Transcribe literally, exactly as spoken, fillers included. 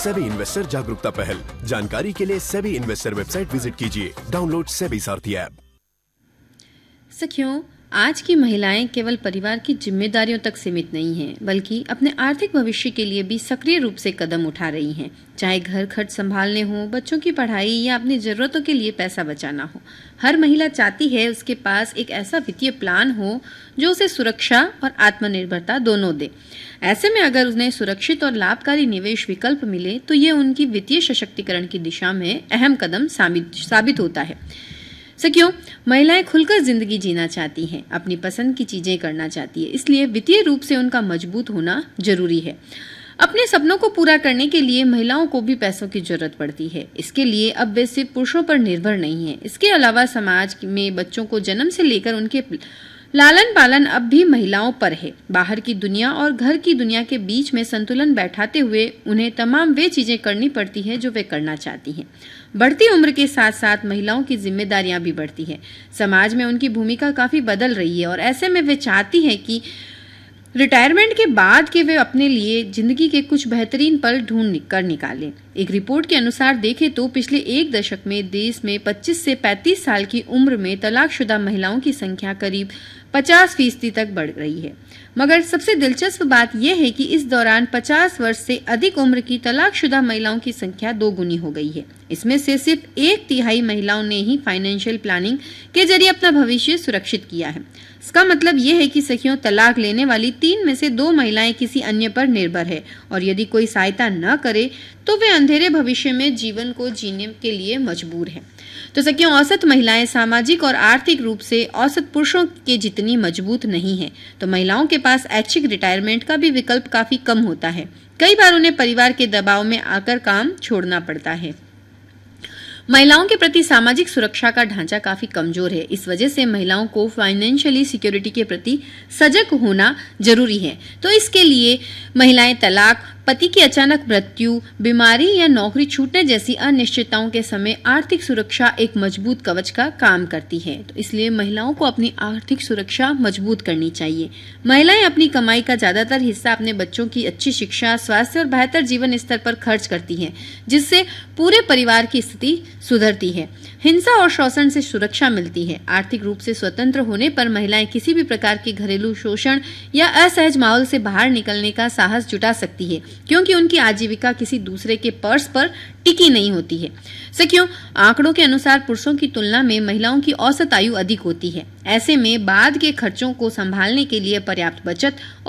SEBI investor जागरूकता पहल। जानकारी के लिए सेबी इन्वेस्टर वेबसाइट विजिट कीजिए। डाउनलोड सेबी सारथी ऐप। सखियों, आज की महिलाएं केवल परिवार की जिम्मेदारियों तक सीमित नहीं हैं, बल्कि अपने आर्थिक भविष्य के लिए भी सक्रिय रूप से कदम उठा रही हैं। चाहे घर खर्च संभालने हो, बच्चों की पढ़ाई या अपनी जरूरतों के लिए पैसा बचाना हो, हर महिला चाहती है उसके पास एक ऐसा वित्तीय प्लान हो जो उसे सुरक्षा और आत्मनिर्भरता दोनों दे। ऐसे में अगर उन्हें सुरक्षित और लाभकारी निवेश विकल्प मिले तो ये उनकी वित्तीय सशक्तिकरण की दिशा में अहम कदम साबित होता है। सखियों, महिलाएं खुलकर जिंदगी जीना चाहती हैं, अपनी पसंद की चीजें करना चाहती है, इसलिए वित्तीय रूप से उनका मजबूत होना जरूरी है। अपने सपनों को पूरा करने के लिए महिलाओं को भी पैसों की जरूरत पड़ती है। इसके लिए अब वे सिर्फ पुरुषों पर निर्भर नहीं है। इसके अलावा समाज में बच्चों को जन्म से लेकर उनके लालन पालन अब भी महिलाओं पर है। बाहर की दुनिया और घर की दुनिया के बीच में संतुलन बैठाते हुए उन्हें तमाम वे चीजें करनी पड़ती है जो वे करना चाहती हैं। बढ़ती उम्र के साथ साथ महिलाओं की जिम्मेदारियां भी बढ़ती है। समाज में उनकी भूमिका काफी बदल रही है और ऐसे में वे चाहती हैं कि रिटायरमेंट के बाद के वे अपने लिए जिंदगी के कुछ बेहतरीन पल ढूंढ कर निकालें। एक रिपोर्ट के अनुसार देखें तो पिछले एक दशक में देश में पच्चीस से पैंतीस साल की उम्र में तलाकशुदा महिलाओं की संख्या करीब पचास फीसदी तक बढ़ रही है। मगर सबसे दिलचस्प बात यह है कि इस दौरान पचास वर्ष से अधिक उम्र की तलाकशुदा महिलाओं की संख्या दो गुनी हो गई है। इसमें से सिर्फ एक तिहाई महिलाओं ने ही फाइनेंशियल प्लानिंग के जरिए अपना भविष्य सुरक्षित किया है। इसका मतलब यह है कि सखियों, तलाक लेने वाली तीन में से दो महिलाएं किसी अन्य पर निर्भर है और यदि कोई सहायता न करे तो वे अंधेरे भविष्य में जीवन को जीने के लिए मजबूर हैं। तो सखियों, औसत महिलाएं सामाजिक और आर्थिक रूप से औसत पुरुषों के जितनी मजबूत नहीं है, तो महिलाओं के पास ऐच्छिक रिटायरमेंट का भी विकल्प काफी कम होता है। कई बार उन्हें परिवार के दबाव में आकर काम छोड़ना पड़ता है। महिलाओं के प्रति सामाजिक सुरक्षा का ढांचा काफी कमजोर है। इस वजह से महिलाओं को फाइनेंशियली सिक्योरिटी के प्रति सजग होना जरूरी है। तो इसके लिए महिलाएं तलाक, पति की अचानक मृत्यु, बीमारी या नौकरी छूटने जैसी अनिश्चितताओं के समय आर्थिक सुरक्षा एक मजबूत कवच का काम करती है। तो इसलिए महिलाओं को अपनी आर्थिक सुरक्षा मजबूत करनी चाहिए। महिलाएं अपनी कमाई का ज्यादातर हिस्सा अपने बच्चों की अच्छी शिक्षा, स्वास्थ्य और बेहतर जीवन स्तर पर खर्च करती हैं, जिससे पूरे परिवार की स्थिति सुधरती है, हिंसा और शोषण से सुरक्षा मिलती है। आर्थिक रूप से स्वतंत्र होने पर महिलाएं किसी भी प्रकार के घरेलू शोषण या असहज माहौल से बाहर निकलने का साहस जुटा सकती है, क्योंकि उनकी आजीविका किसी दूसरे के पर्स पर टिकी नहीं होती है। सखियों, आंकड़ों के अनुसार पुरुषों की तुलना में महिलाओं की औसत आयु अधिक होती है। ऐसे में बाद के खर्चों को संभालने के लिए पर्याप्त बचत